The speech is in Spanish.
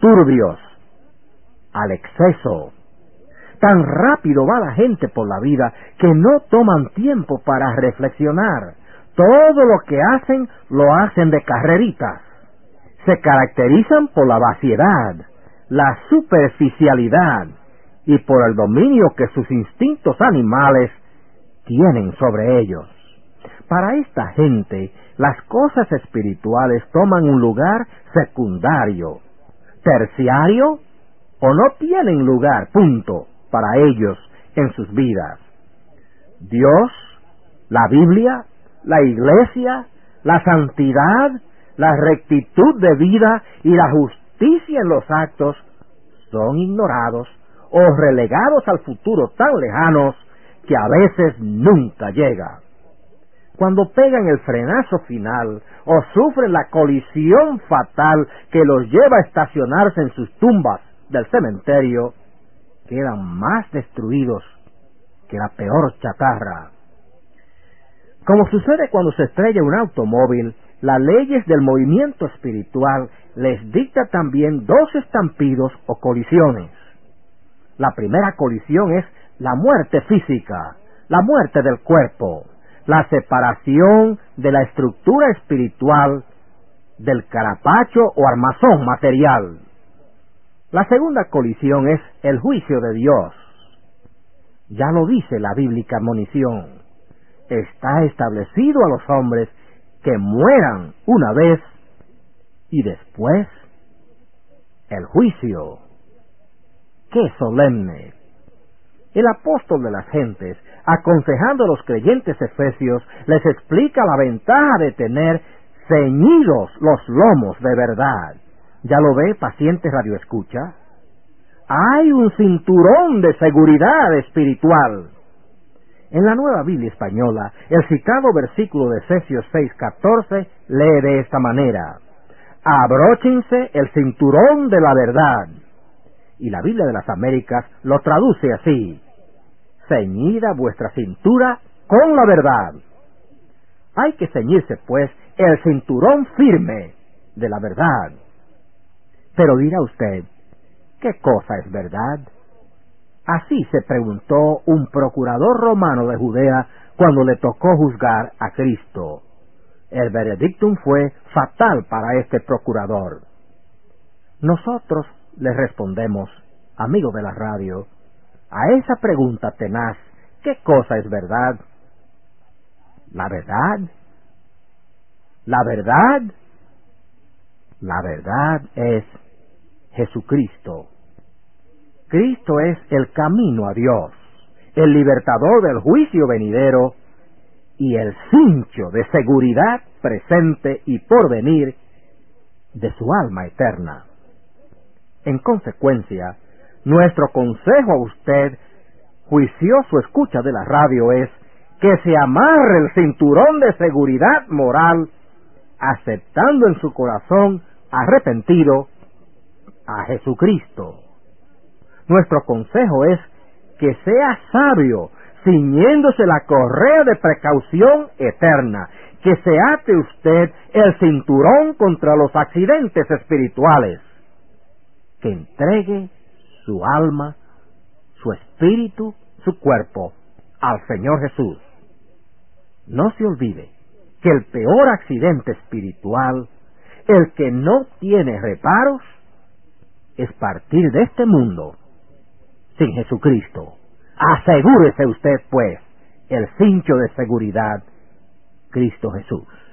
turbios, al exceso. Tan rápido va la gente por la vida que no toman tiempo para reflexionar. Todo lo que hacen, lo hacen de carreritas. Se caracterizan por la vaciedad, la superficialidad y por el dominio que sus instintos animales tienen sobre ellos. Para esta gente, las cosas espirituales toman un lugar secundario, terciario, o no tienen lugar, punto, para ellos en sus vidas. Dios, la Biblia, la Iglesia, la santidad, la rectitud de vida y la justicia en los actos son ignorados o relegados al futuro tan lejanos que a veces nunca llega. Cuando pegan el frenazo final o sufren la colisión fatal que los lleva a estacionarse en sus tumbas del cementerio, quedan más destruidos que la peor chatarra. Como sucede cuando se estrella un automóvil, las leyes del movimiento espiritual les dicta también dos estampidos o colisiones. La primera colisión es la muerte física, la muerte del cuerpo, la separación de la estructura espiritual del carapacho o armazón material. La segunda colisión es el juicio de Dios. Ya lo dice la bíblica admonición. Está establecido a los hombres que mueran una vez y después el juicio. ¡Qué solemne! El apóstol de las gentes, aconsejando a los creyentes efesios, les explica la ventaja de tener ceñidos los lomos de verdad. ¿Ya lo ve, paciente radioescucha? Hay un cinturón de seguridad espiritual. En la Nueva Biblia Española, el citado versículo de Efesios 6:14 lee de esta manera: abróchense el cinturón de la verdad. Y la Biblia de las Américas lo traduce así: ceñida vuestra cintura con la verdad. Hay que ceñirse, pues, el cinturón firme de la verdad. Pero dirá usted, ¿qué cosa es verdad? Así se preguntó un procurador romano de Judea cuando le tocó juzgar a Cristo. El veredictum fue fatal para este procurador. Nosotros le respondemos, amigo de la radio, a esa pregunta tenaz: ¿qué cosa es verdad? ¿La verdad? ¿La verdad? La verdad es Jesucristo. Cristo es el camino a Dios, el libertador del juicio venidero y el cincho de seguridad presente y porvenir de su alma eterna. En consecuencia, nuestro consejo a usted, juicioso escucha de la radio, es que se amarre el cinturón de seguridad moral, aceptando en su corazón arrepentido a Jesucristo. Nuestro consejo es que sea sabio, ciñéndose la correa de precaución eterna, que se ate usted el cinturón contra los accidentes espirituales, que entregue su alma, su espíritu, su cuerpo al Señor Jesús. No se olvide que el peor accidente espiritual, el que no tiene reparos, es partir de este mundo sin Jesucristo. Asegúrese usted, pues, el cincho de seguridad, Cristo Jesús.